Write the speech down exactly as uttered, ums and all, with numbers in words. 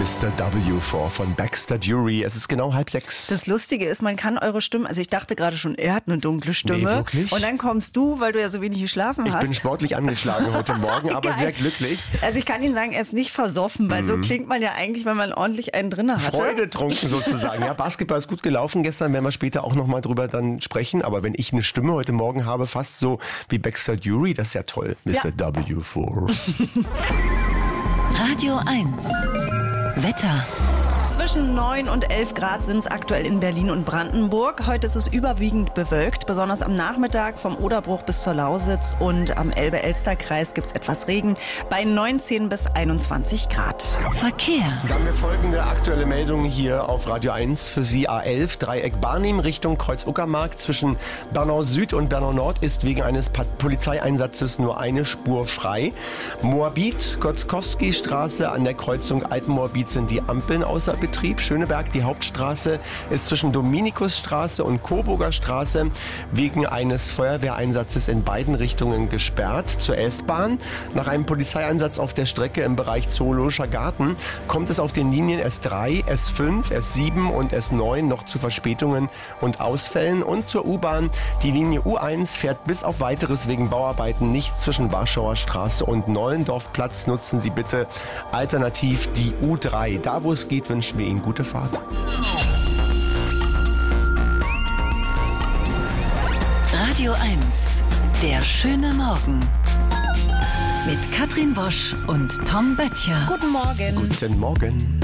Mister W vier von Baxter Dury. Es ist genau halb sechs. Das Lustige ist, man kann eure Stimme, also ich dachte gerade schon, er hat eine dunkle Stimme. Nee, wirklich? Und dann kommst du, weil du ja so wenig geschlafen Ich hast. bin sportlich angeschlagen heute Morgen, aber Geil. sehr glücklich. Also ich kann Ihnen sagen, er ist nicht versoffen, weil Mhm. so klingt man ja eigentlich, wenn man ordentlich einen drin hatte. Freude trunken sozusagen. Ja, Basketball ist gut gelaufen gestern, werden wir später auch nochmal drüber dann sprechen. Aber wenn ich eine Stimme heute Morgen habe, fast so wie Baxter Dury, das ist ja toll. Mister Ja. W vier. Radio eins. Wetter. Zwischen neun und elf Grad sind es aktuell in Berlin und Brandenburg. Heute ist es überwiegend bewölkt, besonders am Nachmittag vom Oderbruch bis zur Lausitz und am Elbe-Elster-Kreis gibt es etwas Regen bei neunzehn bis einundzwanzig Grad. Verkehr. Dann haben wir folgende aktuelle Meldung hier auf Radio eins für Sie. A elf, Dreieck Barnim Richtung Kreuz-Uckermark. Zwischen Bernau Süd und Bernau Nord ist wegen eines Pa- Polizeieinsatzes nur eine Spur frei. Moabit, Gotzkowski-Straße an der Kreuzung Alpenmoabit sind die Ampeln außer Betrieb. Schöneberg, die Hauptstraße, ist zwischen Dominikusstraße und Coburger Straße wegen eines Feuerwehreinsatzes in beiden Richtungen gesperrt. Zur S-Bahn. Nach einem Polizeieinsatz auf der Strecke im Bereich Zoologischer Garten kommt es auf den Linien S drei, S fünf, S sieben und S neun noch zu Verspätungen und Ausfällen. Und zur U-Bahn. Die Linie U eins fährt bis auf Weiteres wegen Bauarbeiten nicht zwischen Warschauer Straße und Nollendorfplatz. Nutzen Sie bitte alternativ die U drei. Da, wo es geht, wünschen wir Ihnen gute Fahrt. Radio eins. Der schöne Morgen. Mit Katrin Wosch und Tom Böttcher. Guten Morgen. Guten Morgen.